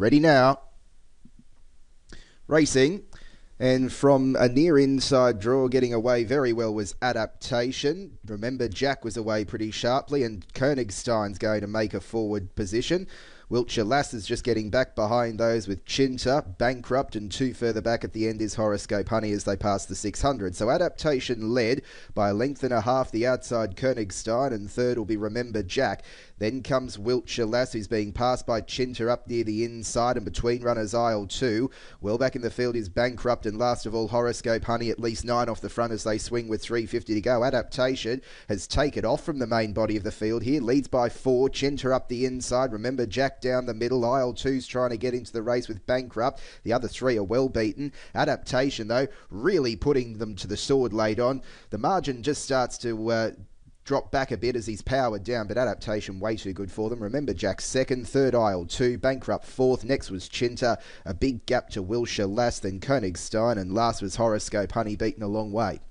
Ready now. Racing. And from a near inside draw, getting away very well was Adaptation. Remember, Jack was away pretty sharply, and Koenigstein's going to make a forward position. Wiltshire Lass is just getting back behind those with Chinta, Bankrupt, and two further back at the end is Horoscope Honey as they pass the 600. So Adaptation led by a length and a half the outside Koenigstein, and third will be Remember Jack. Then comes Wiltshire Lass, who's being passed by Chinta up near the inside, and between runners aisle 2. Well back in the field is Bankrupt, and last of all Horoscope Honey, at least 9 off the front as they swing with 350 to go. Adaptation has taken off from the main body of the field here, leads by 4. Chinta up the inside, Remember Jack down the middle. Aisle 2's trying to get into the race with Bankrupt. The other 3 are well beaten. Adaptation, though, really putting them to the sword late on. The margin just starts to drop back a bit as he's powered down, but Adaptation way too good for them. Remember Jack second, third aisle 2, Bankrupt fourth, next was Chinta, a big gap to Wiltshire Lass, then Koenigstein, and last was Horoscope Honey beaten a long way.